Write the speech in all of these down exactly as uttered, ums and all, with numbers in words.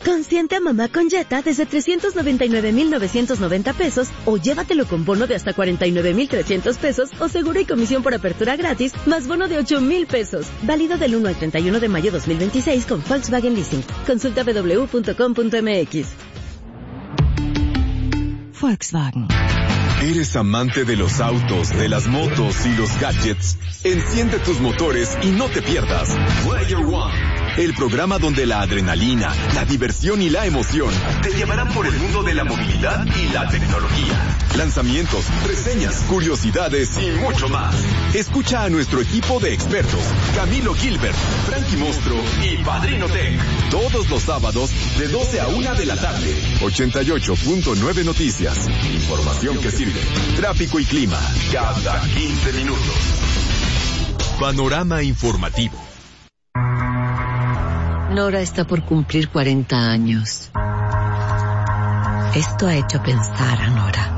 Consiente a mamá con Jetta desde trescientos noventa y nueve mil novecientos noventa pesos o llévatelo con bono de hasta cuarenta y nueve mil trescientos pesos o seguro y comisión por apertura gratis más bono de ocho mil pesos. Válido del uno al treinta y uno de mayo dos mil veintiséis con Volkswagen Leasing. Consulta doble u doble u doble u punto com punto m x. Volkswagen. ¿Eres amante de los autos, de las motos y los gadgets? Enciende tus motores y no te pierdas Player One, el programa donde la adrenalina, la diversión y la emoción te llevarán por el mundo de la movilidad y la tecnología. Lanzamientos, reseñas, curiosidades y mucho más. Escucha a nuestro equipo de expertos, Camilo Gilbert, Frankie Mostro y Padrino Tech, todos los sábados de doce a una de la tarde. ochenta y ocho punto nueve Noticias. Información que sirve. Tráfico y clima cada quince minutos. Panorama informativo. Nora está por cumplir cuarenta años. Esto ha hecho pensar a Nora.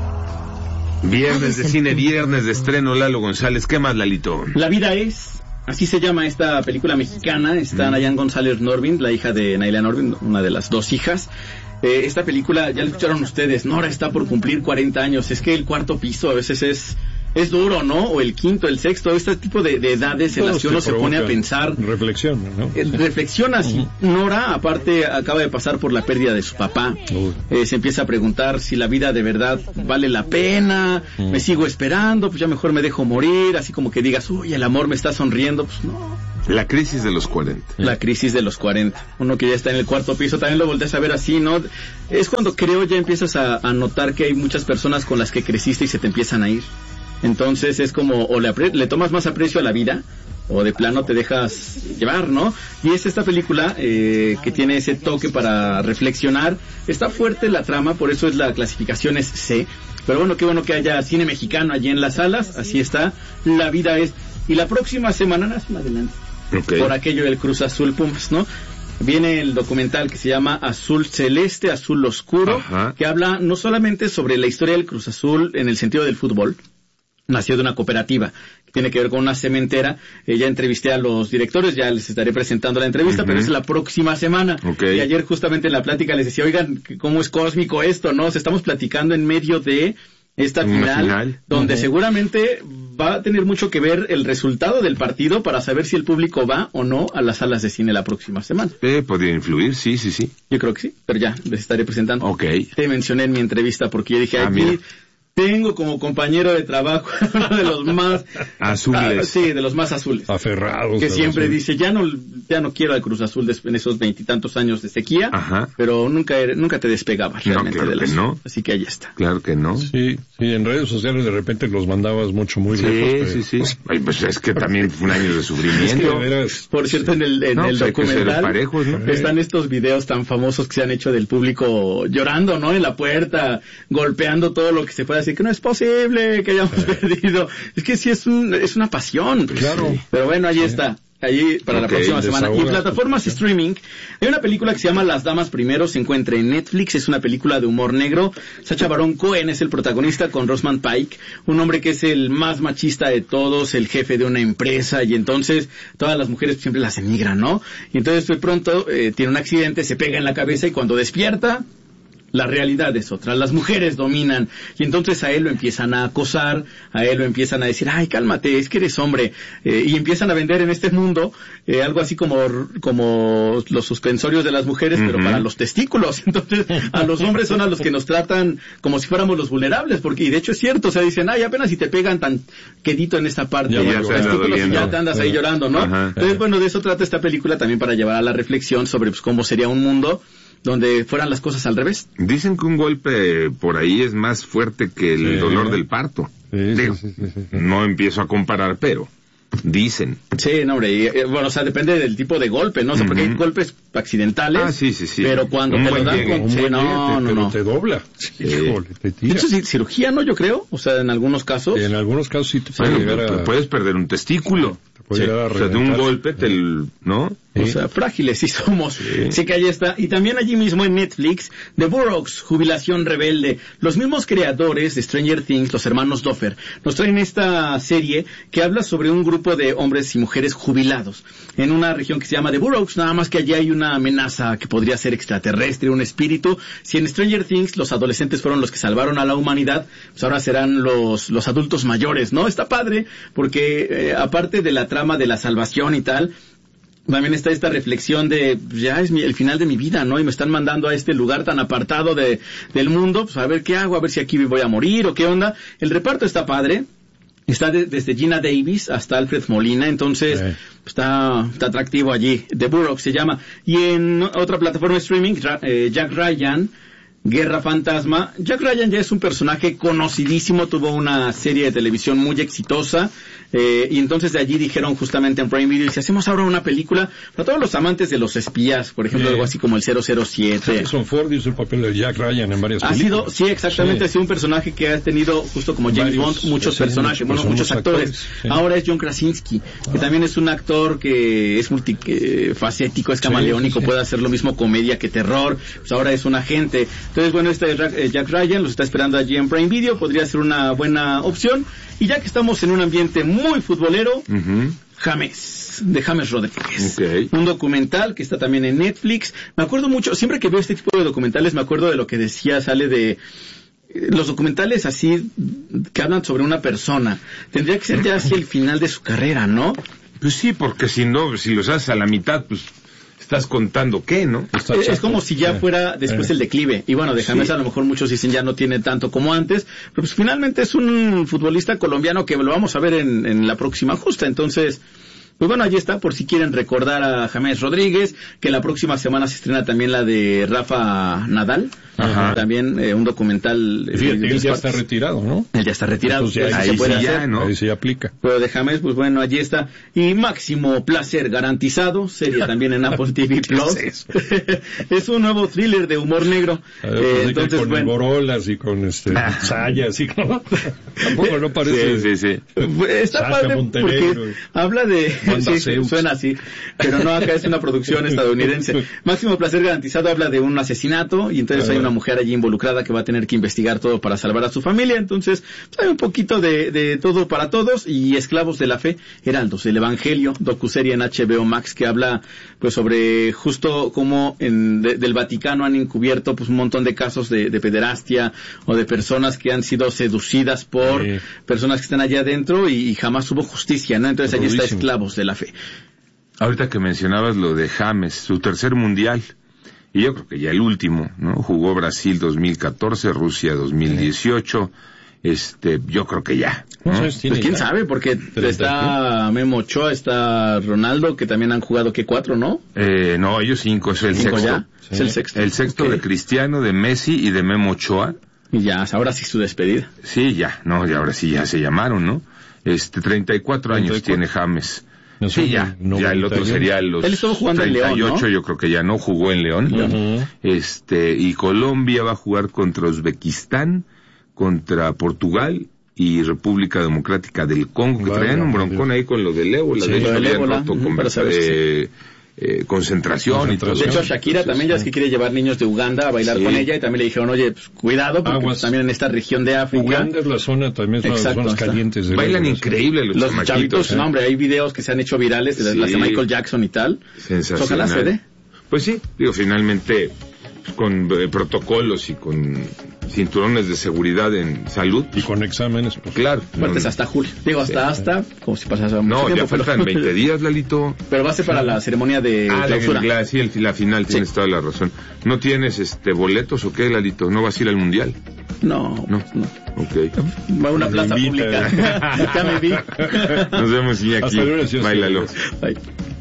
Viernes de cine, viernes de estreno, Lalo González. ¿Qué más, Lalito? La vida es... Así se llama esta película mexicana. Está mm. Nayan González Norvin, la hija de Naila Norvin, una de las dos hijas. Eh, esta película, ya la escucharon ustedes, Nora está por cumplir cuarenta años. Es que el cuarto piso a veces es... es duro, ¿no? O el quinto, el sexto, este tipo de, de edades en las que uno se pone a pensar. Reflexiona, ¿no? Eh, reflexiona, sí. Uh-huh. Nora, aparte, acaba de pasar por la pérdida de su papá. Uh-huh. Eh, se empieza a preguntar si la vida de verdad vale la pena. Uh-huh. Me sigo esperando, pues ya mejor me dejo morir. Así como que digas, uy, el amor me está sonriendo. Pues no. La crisis de los cuarenta. La crisis de los cuarenta. Uno que ya está en el cuarto piso, también lo volteas a ver así, ¿no? Es cuando creo ya empiezas a, a notar que hay muchas personas con las que creciste y se te empiezan a ir. Entonces es como, o le, apre- le tomas más aprecio a la vida, o de plano te dejas llevar, ¿no? Y es esta película eh, que tiene ese toque para reflexionar. Está fuerte la trama, por eso es la clasificación es C. Pero bueno, qué bueno que haya cine mexicano allí en las salas. Así está, La vida es. Y la próxima semana, más adelante, okay, por aquello del Cruz Azul Pumas, ¿no? Viene el documental que se llama Azul Celeste, Azul Oscuro, ajá, que habla no solamente sobre la historia del Cruz Azul en el sentido del fútbol. Nació de una cooperativa que tiene que ver con una cementera. Eh, ya entrevisté a los directores, ya les estaré presentando la entrevista, uh-huh, pero es la próxima semana. Okay. Y ayer justamente en la plática les decía, oigan, ¿cómo es cósmico esto, no? O sea, estamos platicando en medio de esta final, final, donde uh-huh, seguramente va a tener mucho que ver el resultado del partido para saber si el público va o no a las salas de cine la próxima semana. Eh, podría influir, sí, sí, sí. Yo creo que sí, pero ya les estaré presentando. Okay. Te mencioné en mi entrevista porque yo dije, ah, aquí... Mira. Tengo como compañero de trabajo uno de los más azules. Ah, sí, de los más azules. Aferrados. Que siempre azul. Dice, ya no ya no quiero al Cruz Azul en esos veintitantos años de sequía, ajá, pero nunca nunca te despegabas realmente no, claro del azul. No. Así que ahí está. Claro que no. Sí, sí, en redes sociales de repente los mandabas mucho, muy sí, lejos. Sí, sí, sí. Ay, pues es que también fue un año de sufrimiento. Es que, por cierto, en el, en no, el pues documental parejos, ¿no? Están estos videos tan famosos que se han hecho del público llorando, ¿no? En la puerta, golpeando todo lo que se puede decir, que no es posible que hayamos eh. perdido. Es que sí es un es una pasión. Claro. Pero bueno, ahí sí está. Allí para okay, la próxima semana. Y en plataformas streaming hay una película que se llama Las Damas Primero, se encuentra en Netflix, es una película de humor negro. Sacha Baron Cohen es el protagonista con Rosamund Pike, un hombre que es el más machista de todos, el jefe de una empresa, y entonces todas las mujeres siempre las emigran, ¿no? Y entonces de pronto eh, tiene un accidente, se pega en la cabeza y cuando despierta, la realidad es otra, las mujeres dominan, y entonces a él lo empiezan a acosar, a él lo empiezan a decir, ay, cálmate, es que eres hombre, eh, y empiezan a vender en este mundo eh, algo así como como los suspensorios de las mujeres, uh-huh, pero para los testículos. Entonces a los hombres son a los que nos tratan como si fuéramos los vulnerables, porque y de hecho es cierto, o sea, dicen, ay, apenas si te pegan tan quedito en esta parte ya, de ya los testículos y ya te andas uh-huh, ahí llorando, ¿no? Uh-huh. Entonces, bueno, de eso trata esta película también, para llevar a la reflexión sobre pues, cómo sería un mundo donde fueran las cosas al revés. Dicen que un golpe por ahí es más fuerte que el sí, dolor del parto. Sí, Digo, sí, sí, sí, sí. No empiezo a comparar, pero dicen. Sí, no, hombre, y, bueno, o sea, depende del tipo de golpe, ¿no? O sea, porque uh-huh, hay golpes accidentales. Ah, sí, sí, sí. Pero cuando un te lo dan llegue, con... Sí, no, no, no. Te dobla. Sí. Híjole, te tira. De hecho, sí, cirugía, ¿no? Yo creo. O sea, en algunos casos. En algunos casos sí te puede bueno, llegar a... Puedes perder un testículo. te pudiera sí, o sea, de un golpe, te, ¿no? O sea, frágiles sí somos. Sí. Así que ahí está. Y también allí mismo en Netflix, The Boroughs, Jubilación Rebelde. Los mismos creadores de Stranger Things, los hermanos Duffer, nos traen esta serie que habla sobre un grupo de hombres y mujeres jubilados en una región que se llama The Boroughs, nada más que allí hay una amenaza que podría ser extraterrestre, un espíritu. Si en Stranger Things los adolescentes fueron los que salvaron a la humanidad, pues ahora serán los, los adultos mayores, ¿no? Está padre, porque eh, aparte de la trama de la salvación y tal, también está esta reflexión de, ya es mi, el final de mi vida, ¿no? Y me están mandando a este lugar tan apartado de, del mundo, pues a ver qué hago, a ver si aquí voy a morir o qué onda. El reparto está padre. Está de, desde Gina Davis hasta Alfred Molina, entonces sí. está, está atractivo allí. The Boroughs se llama. Y en otra plataforma de streaming, eh, Jack Ryan, Guerra Fantasma. Jack Ryan ya es un personaje conocidísimo, tuvo una serie de televisión muy exitosa, eh, y entonces de allí dijeron justamente en Prime Video, si hacemos ahora una película para todos los amantes de los espías, por ejemplo, sí. algo así como el cero cero siete. Harrison Ford hizo el papel de Jack Ryan en varias ha películas. Sido, sí, exactamente, sí. ha sido un personaje que ha tenido, justo como James varios, Bond, muchos sí, personajes, muchos, bueno, muchos actores. actores sí. Ahora es John Krasinski, ah. que también es un actor que es multifacético, es camaleónico, sí, sí. puede hacer lo mismo comedia que terror, pues ahora es un agente. Entonces, bueno, este Jack Ryan los está esperando allí en Prime Video, podría ser una buena opción. Y ya que estamos en un ambiente muy futbolero, uh-huh. James, de James Rodríguez. Okay. Un documental que está también en Netflix. Me acuerdo mucho, siempre que veo este tipo de documentales, me acuerdo de lo que decía, sale de los documentales así, que hablan sobre una persona. Tendría que ser ya así el final de su carrera, ¿no? Pues sí, porque si no, si los haces a la mitad, pues estás contando qué, ¿no? Es, es como si ya fuera después el declive. Y bueno, de James sí. a lo mejor muchos dicen ya no tiene tanto como antes, pero pues finalmente es un futbolista colombiano que lo vamos a ver en, en la próxima justa. Entonces, pues bueno, allí está, por si quieren recordar a James Rodríguez, que la próxima semana se estrena también la de Rafa Nadal. Ajá. También eh, un documental. Eh, Fíjate, él ya está retirado, ¿no? Él ya está retirado. Entonces, ahí, ahí se puede sí hacer. Ya, ¿no? Ahí se aplica. Pero de James, pues bueno, allí está. Y Máximo Placer Garantizado, serie también en Apple T V Plus. Es, es un nuevo thriller de humor negro. Ver, pues eh, entonces, con bueno. Borolas y con este Sayas y como... Tampoco no parece... Sí, sí, sí. Está Sasha padre Montenegro. Porque habla de... Sí, suena así. Pero no, acá es una producción estadounidense. Máximo Placer Garantizado habla de un asesinato y entonces hay una mujer allí involucrada que va a tener que investigar todo para salvar a su familia. Entonces, pues hay un poquito de, de todo para todos. Y Esclavos de la Fe, Heraldos del Evangelio, docuserie en H B O Max que habla pues sobre justo cómo en, de, del Vaticano han encubierto pues un montón de casos de, de pederastia o de personas que han sido seducidas por sí. personas que están allá adentro y, y jamás hubo justicia, ¿no? Entonces allí está Esclavos de la Fe. Ahorita que mencionabas lo de James, su tercer mundial, y yo creo que ya el último, ¿no? Jugó Brasil dos mil catorce, Rusia dos mil dieciocho, este, yo creo que ya, ¿no? Pues quién sabe, porque está Memo Ochoa, está Ronaldo, que también han jugado, ¿qué? Cuatro, ¿no? Eh, no, ellos cinco, es el ¿Cinco sexto. Ya? Sí. Es el sexto. El sexto okay. de Cristiano, de Messi y de Memo Ochoa. Y ya, ahora sí su despedida. Sí, ya, no, y ahora sí ya se llamaron, ¿no? Este, treinta y cuatro años tiene James. No sé, sí, ya, ya el otro sería los Él estuvo jugando treinta y ocho, en León, ¿no? Yo creo que ya no jugó en León. Uh-huh. Este, y Colombia va a jugar contra Uzbekistán, contra Portugal y República Democrática del Congo, que vale, traían un broncón ahí con lo del ébola. Sí, de hecho, habían roto con eh, eh, concentración y todo. De hecho, a Shakira también ya es que quiere llevar niños de Uganda a bailar sí. con ella y también le dijeron, oye, pues, cuidado, porque pues, también en esta región de África. Uganda es la zona, también son Exacto, las zonas calientes. De bailan increíble los, los chavitos. ¿eh? No, hombre, hay videos que se han hecho virales, sí. las de Michael Jackson y tal. Sensacional. Ojalá se dé. Pues sí, digo, finalmente, con eh, protocolos y con cinturones de seguridad en salud. Y con exámenes. Pues, claro. Fuertes no, hasta julio. Digo, hasta, sí. hasta, como si pasase mucho No, tiempo, ya faltan pero... veinte días, Lalito. Pero va a ser para la ceremonia de ah, clausura. La, sí, el, la final, sí. Tienes toda la razón. ¿No tienes este boletos o qué, Lalito? ¿No vas a ir al Mundial? No, no. no. Ok. Va a una me plaza invita. pública. Ya me vi. Nos vemos y aquí. Báilalo. Bye.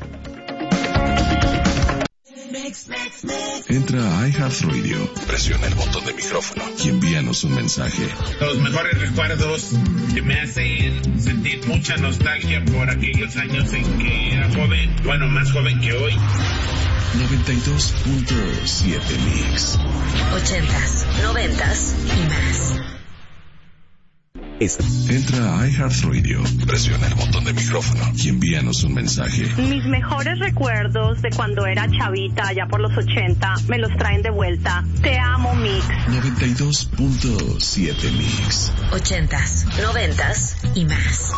Entra a iHeartRadio, presiona el botón de micrófono y envíanos un mensaje. Los mejores recuerdos que me hacen sentir mucha nostalgia por aquellos años en que era joven, bueno, más joven que hoy. noventa y dos punto siete Mix. Ochentas, noventas y más. Es... Entra a iHeartRadio, presiona el botón de micrófono y envíanos un mensaje. Mis mejores recuerdos de cuando era chavita, allá por los ochenta, me los traen de vuelta. Te amo, Mix. noventa y dos punto siete Mix. Ochentas, noventas y más.